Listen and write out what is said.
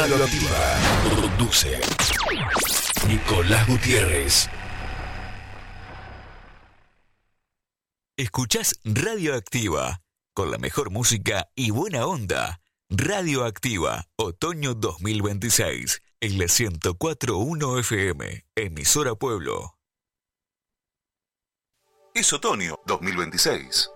Radioactiva. Produce Nicolás Gutiérrez. Escuchás Radioactiva, con la mejor música y buena onda. Radioactiva, otoño 2026, en la 104.1 FM, emisora Pueblo. Es otoño 2026.